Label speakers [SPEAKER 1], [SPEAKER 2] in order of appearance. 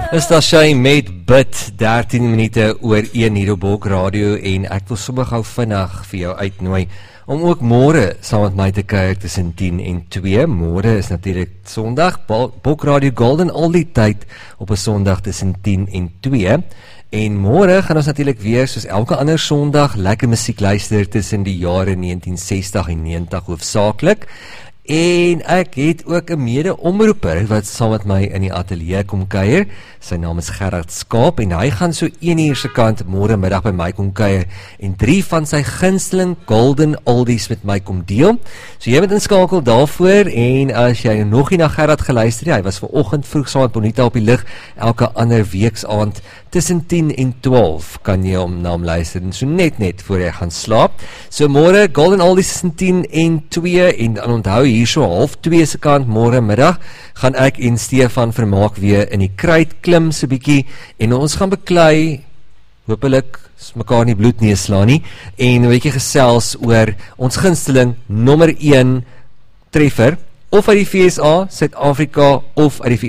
[SPEAKER 1] Is daar sy met bid 13 minute oor 1 hier op Bok Radio en ek wil sommer gou vinnig vir jou uitnooi om ook môre saam met my te kuier tussen 10 en 2. Môre is natuurlik Sondag, Bok Radio Golden al die tyd op 'n Sondag tussen 10 en 2. En môre gaan ons natuurlik weer soos elke ander Sondag lekker musiek luister tussen die jare 1960 en 90 hoofsaaklik. En ek het ook 'n mede-omroeper wat saam met my in die ateljee kom kuier. Sy naam is Gerard Skaap en hy gaan so 1 uur se kant môre middag by my kom kuier en 3 van sy gunsteling Golden Oldies met my kom deel. So jy moet inskakel daarvoor en as jy nog nie na Gerard geluister het, hy was vanoggend vroeg saam met Bonita op die lig, elke ander weeksaand tussen 10 en 12 kan jy na hom luister, en so net voor jy gaan slaap. So môre Golden Oldies tussen 10 en 2 en dan onthou hier so 1:30 se kant môre middag gaan ek en Stefan Vermaak weer in die kruit klim so bietjie en ons gaan beklei, hopelik mekaar nie bloed neeslaan nie, en 'n bietjie gesels oor ons gunsteling nommer 1 treffer of uit die VSA, Suid-Afrika of uit die